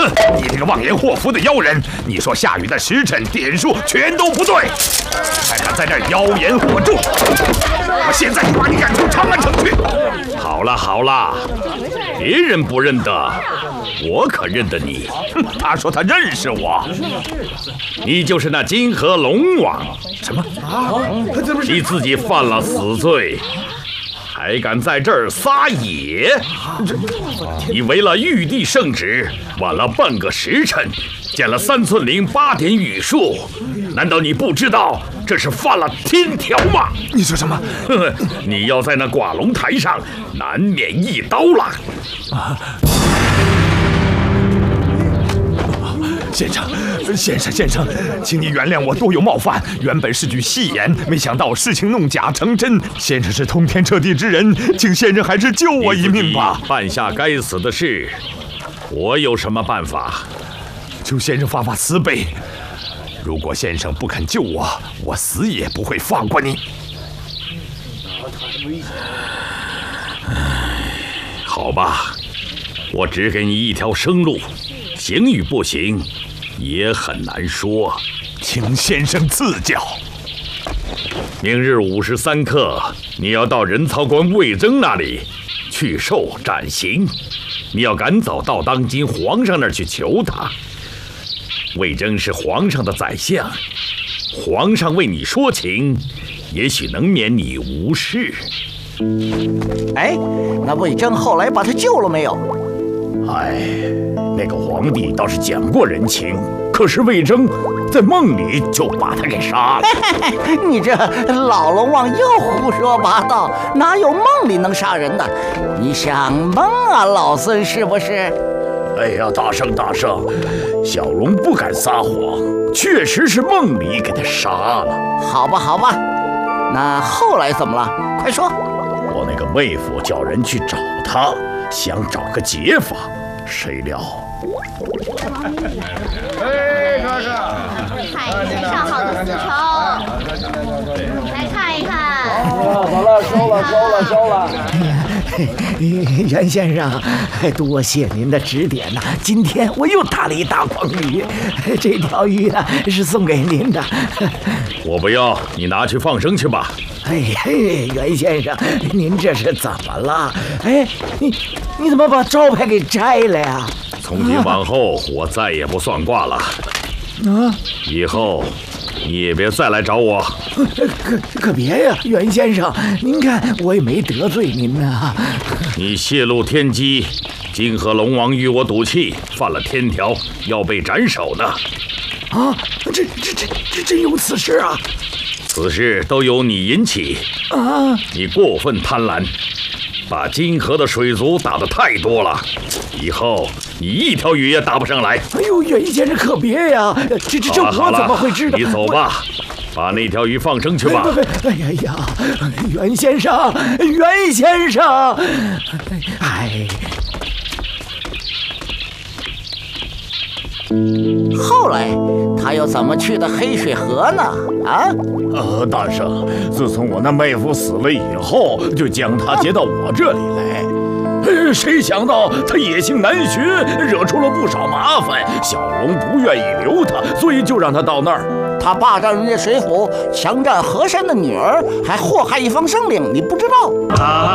你这个妄言祸福的妖人！你说下雨的时辰、点数全都不对，还敢在这儿妖言惑众！我现在就把你赶出长安城去！ 好了好了，别人不认得，我可认得你。 他说他认识我， 你就是那金河龙王。 什么啊？ 你自己犯了死罪，还敢在这儿撒野？你违了玉帝圣旨，晚了半个时辰，见了3寸零8点雨数，难道你不知道这是犯了天条吗？ 你说什么？ 你要在那挂龙台上，难免一刀了。 先生，请你原谅我多有冒犯。原本是句戏言，没想到事情弄假成真。先生是通天彻地之人，请先生还是救我一命吧。 办下该死的事，我有什么办法？ 求先生发发慈悲。如果先生不肯救我，我死也不会放过你。 好吧，我只给你一条生路，行与不行也很难说， 请先生赐教。 明日午时3刻，你要到人曹官魏征那里去受斩刑，你要赶早到当今皇上那儿去求他。魏征是皇上的宰相，皇上为你说情，也许能免你无事。 哎，那魏征后来把他救了没有？ 哎，那个皇帝倒是讲过人情，可是魏征在梦里就把他给杀了。 你这老龙王又胡说八道，哪有梦里能杀人的？你想蒙啊，老孙是不是？ 哎呀，大圣，小龙不敢撒谎，确实是梦里给他杀了。 好吧，那后来怎么了？快说。 我那个妹夫叫人去找他，想找个解法，谁料…… 哎，哥哥，太平上好的丝绸，来看一看。 好了，收了。袁先生，多谢您的指点呐！今天我又打了一大筐鱼，这条鱼呢是送给您的。 我不要，你拿去放生去吧。 哎，袁先生，您这是怎么了？哎，你怎么把招牌给摘了呀？ 从今往后，我再也不算卦了。以后你也别再来找我。 可别呀，袁先生，您看我也没得罪您呐。 你泄露天机，金河龙王与我赌气，犯了天条，要被斩首呢。 啊，这真有此事啊！ 此事都由你引起啊！ 你过分贪婪，把金河的水族打得太多了，以后你一条鱼也打不上来。 哎呦，袁先生可别呀！这我怎么会知道？ 你走吧，把那条鱼放生去吧。 哎呀，袁先生，哎。后来他又怎么去的黑水河呢？啊？ 大圣，自从我那妹夫死了以后，就将他接到我这里来。谁想到他野性难驯，惹出了不少麻烦。小龙不愿意留他，所以就让他到那儿。 他霸占人家水府，强占河山的女儿，还祸害一方生灵，你不知道？